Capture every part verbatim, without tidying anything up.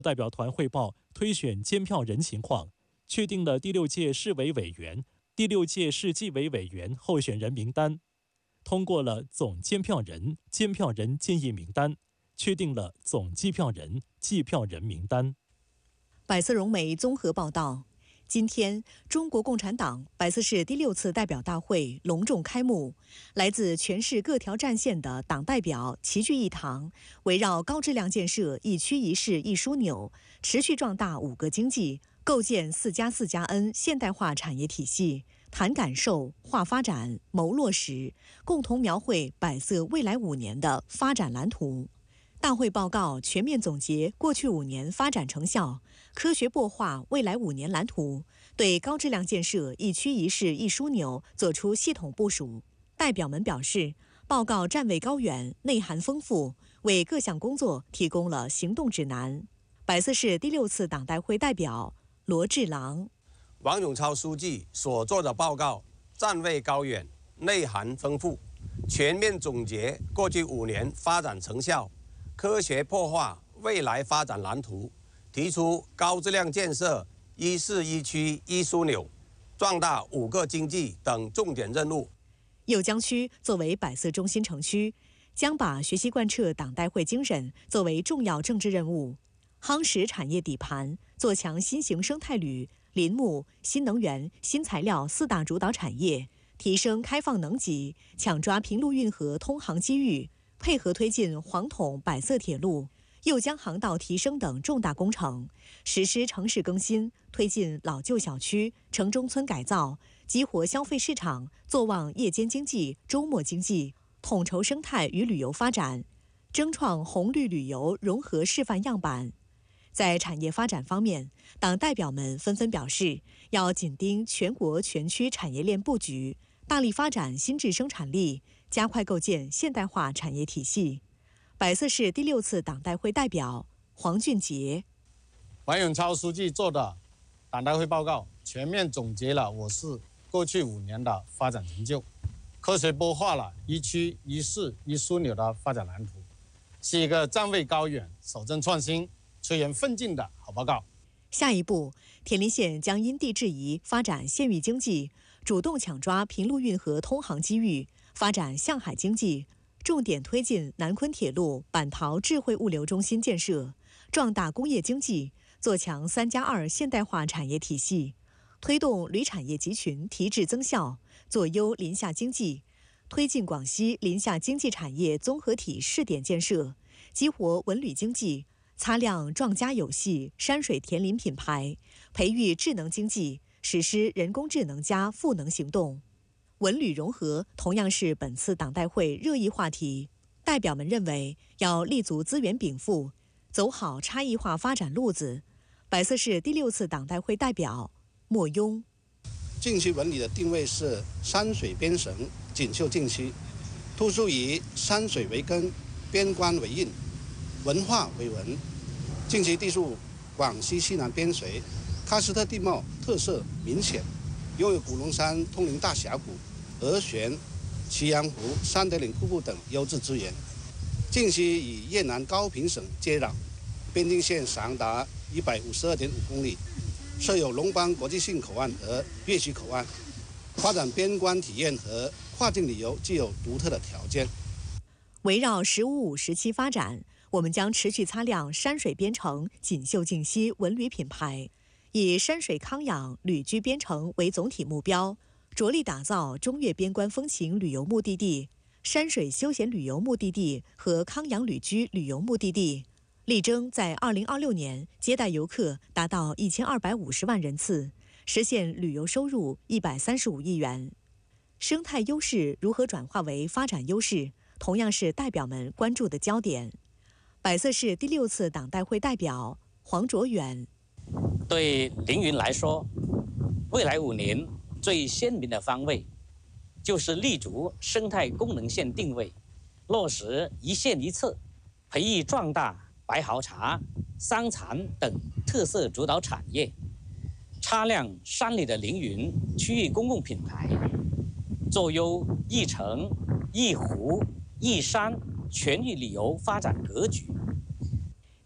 代表团汇报推选监票人情况，确定了第六届市委委员、第六届市纪委委员候选人名单，通过了总监票人、监票人建议名单，确定了总计票人、计票人名单。 百色融媒综合报道。今天，中国共产党百色市第六次代表大会隆重开幕。来自全市各条战线的党代表齐聚一堂，围绕高质量建设一区一市一枢纽，持续壮大五个经济，构建四加四加 N 现代化产业体系，谈感受、话发展、谋落实，共同描绘百色未来五年的发展蓝图。大会报告全面总结过去五年发展成效，科学擘画未来五年蓝图，对高质量建设一区一市一枢纽作出系统部署。代表们表示，报告站位高远，内涵丰富，为各项工作提供了行动指南。百色市第六次党代会代表罗志郎： 王永超书记所做的报告站位高远，内涵丰富，全面总结过去五年发展成效，科学擘画未来发展蓝图，提出高质量建设一市一区一枢纽，壮大五个经济等重点任务。 酉江区作为百色中心城区，将把学习贯彻党代会精神作为重要政治任务，夯实产业底盘，做强新型生态铝、林木、新能源、新材料四大主导产业，提升开放能级，抢抓平陆运河通航机遇，配合推进黄统百色铁路、酉江航道提升等重大工程，实施城市更新，推进老旧小区、城中村改造，激活消费市场，做旺夜间经济、周末经济，统筹生态与旅游发展，争创红绿旅游融合示范样板。在产业发展方面，党代表们纷纷表示，要紧盯全国全区产业链布局，大力发展新质生产力，加快构建现代化产业体系。百色市第六次党代会代表黄俊杰： 王永超书记做的党代会报告全面总结了我市过去五年的发展成就，科学擘画了一区一市一枢纽的发展蓝图，是一个站位高远、守正创新、催源奋进的好报告。 下一步，铁林县将因地制宜发展县域经济，主动抢抓平陆运河通航机遇，发展向海经济，重点推进南昆铁路板陶智慧物流中心建设，壮大工业经济，做强三加二现代化产业体系，推动旅产业集群提质增效，做优林下经济，推进广西林下经济产业综合体试点建设，激活文旅经济，擦亮壮家有戏山水田林品牌，培育智能经济，实施人工智能加赋能行动。文旅融合同样是本次党代会热议话题。代表们认为，要立足资源禀赋，走好差异化发展路子。百色市第六次党代会代表莫庸： 禁区文旅的定位是山水边省锦绣禁区，突出以山水为根，边关为印，文化为文。禁区地处广西西南边陲，喀斯特地貌特色明显，拥有古龙山通灵大峡谷、鹅旋、祁阳湖、三德岭瀑布等优质资源。禁区与越南高平省接壤，边境线长达一百五十二点五公里，设有龙邦国际性口岸和粤曲口岸，发展边关体验和跨境旅游具有独特的条件。 围绕“十五五”时期发展，我们将持续擦亮山水边城锦绣静溪文旅品牌，以山水康养、旅居边城为总体目标，着力打造中越边关风情旅游目的地、山水休闲旅游目的地和康养旅居旅游目的地，力争在二零二六年接待游客达到一千二百五十万人次，实现旅游收入一百三十五亿元。生态优势如何转化为发展优势，同样是代表们关注的焦点。百色市第六次党代会代表黄卓远： 对凌云来说，未来五年最鲜明的方位，就是立足生态功能县定位，落实一县一策，培育壮大白毫茶、桑蚕等特色主导产业，擦亮山里的凌云区域公共品牌，做优一城、一湖、一山全域旅游发展格局。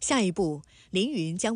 下一步，凌云将